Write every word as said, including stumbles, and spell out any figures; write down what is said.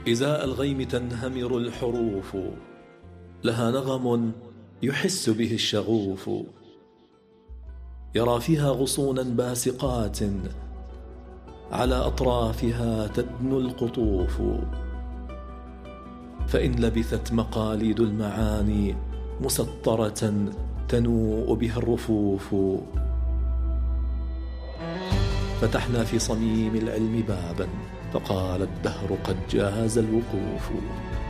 إزاء الغيم تنهمر الحروف، لها نغم يحس به الشغوف، يرى فيها غصونا باسقات، على أطرافها تدنو القطوف. فإن لبثت مقاليد المعاني مسطرة تنوء بها الرفوف. فتحنا في صميم العلم بابا، فقال الدهر قد جاز الوقوف.